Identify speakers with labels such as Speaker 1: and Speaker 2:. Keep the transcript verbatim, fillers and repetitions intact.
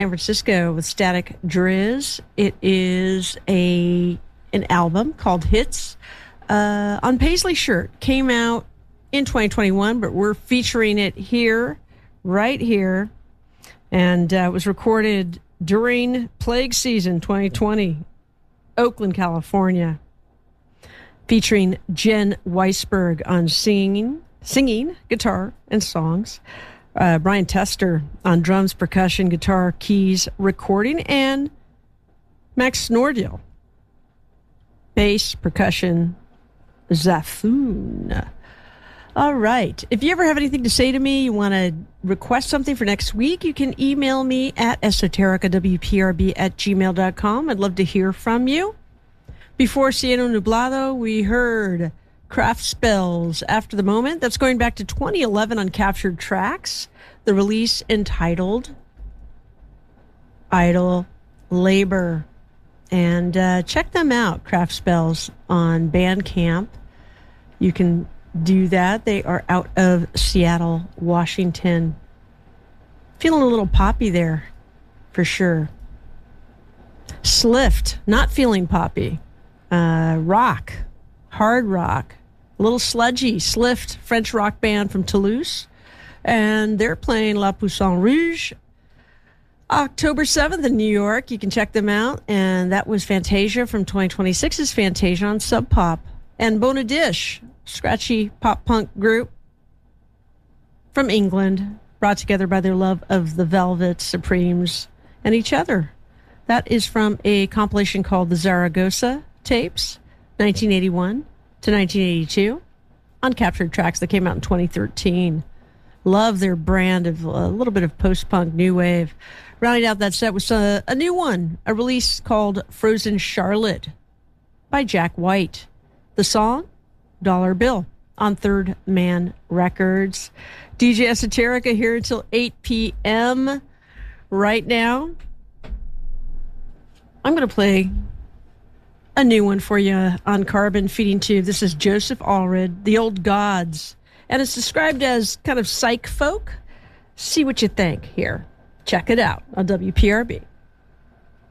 Speaker 1: San Francisco with Static Drizz. It is a an album called Hits uh, on Paisley Shirt. Came out in twenty twenty-one, but we're featuring it here, right here. And uh, it was recorded during Plague Season twenty twenty, Oakland, California, featuring Jen Weisberg on singing, singing, guitar, and songs. Uh, Brian Tester on drums, percussion, guitar, keys, recording, and Max Nordiel, bass, percussion, Zaffoon. All right. If you ever have anything to say to me, you want to request something for next week, you can email me at esotericawprb at gmail dot com. I'd love to hear from you. Before Cielo Nublado, we heard Craft Spells After the Moment. That's going back to twenty eleven on Captured Tracks. The release entitled Idle Labor. And uh, check them out, Craft Spells, on Bandcamp. You can do that. They are out of Seattle, Washington. Feeling a little poppy there, for sure. Slift, not feeling poppy. Uh, rock, hard rock. A little sludgy. Slift, French rock band from Toulouse. And they're playing La Poisson Rouge October seventh in New York. You can check them out. And that was Fantasia from twenty twenty-six's Fantasia on Sub Pop. And Bonadish, scratchy pop punk group from England, brought together by their love of the Velvet, Supremes, and each other. That is from a compilation called the Zaragoza Tapes, nineteen eighty-one to nineteen eighty-two, on Captured Tracks that came out in twenty thirteen. Love their brand of a little bit of post-punk new wave. Rounding out that set was a, a new one, a release called Frozen Charlotte by Jack White. The song, Dollar Bill, on Third Man Records. D J Esoterica here until eight p.m. Right now, I'm going to play a new one for you on Carbon Feeding Tube. This is Joseph Allred, The Old Gods. And it's described as kind of psych folk. See what you think here. Check it out on W P R B.